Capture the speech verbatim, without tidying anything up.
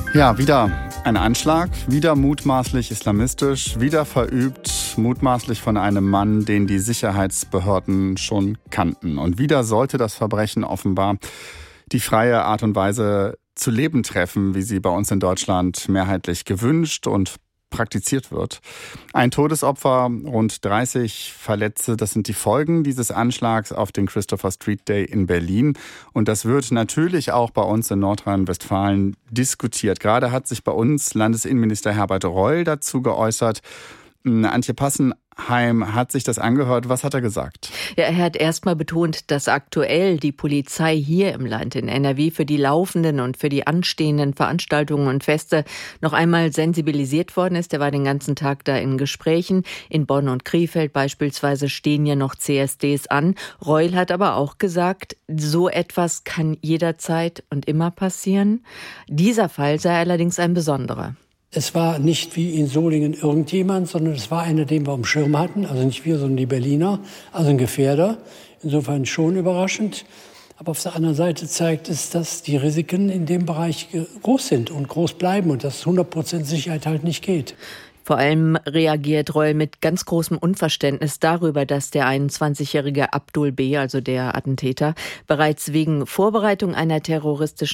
Ja, wieder ein Anschlag, wieder mutmaßlich islamistisch, wieder verübt, mutmaßlich von einem Mann, den die Sicherheitsbehörden schon kannten. Und wieder sollte das Verbrechen offenbar die freie Art und Weise zu leben treffen, wie sie bei uns in Deutschland mehrheitlich gewünscht und praktiziert wird. Ein Todesopfer, rund dreißig Verletzte, das sind die Folgen dieses Anschlags auf den Christopher Street Day in Berlin. Und das wird natürlich auch bei uns in Nordrhein-Westfalen diskutiert. Gerade hat sich bei uns Landesinnenminister Herbert Reul dazu geäußert. Antje Passenheim hat sich das angehört. Was hat er gesagt? Ja, er hat erstmal betont, dass aktuell die Polizei hier im Land in N R W für die laufenden und für die anstehenden Veranstaltungen und Feste noch einmal sensibilisiert worden ist. Er war den ganzen Tag da in Gesprächen. In Bonn und Krefeld beispielsweise stehen ja noch C S Ds an. Reul hat aber auch gesagt, so etwas kann jederzeit und immer passieren. Dieser Fall sei allerdings ein besonderer. Es war nicht wie in Solingen irgendjemand, sondern es war einer, den wir am Schirm hatten. Also nicht wir, sondern die Berliner, also ein Gefährder. Insofern schon überraschend. Aber auf der anderen Seite zeigt es, dass die Risiken in dem Bereich groß sind und groß bleiben und dass hundert Prozent Sicherheit halt nicht geht. Vor allem reagiert Reul mit ganz großem Unverständnis darüber, dass der einundzwanzigjährige Abdul B., also der Attentäter, bereits wegen Vorbereitung einer terroristischen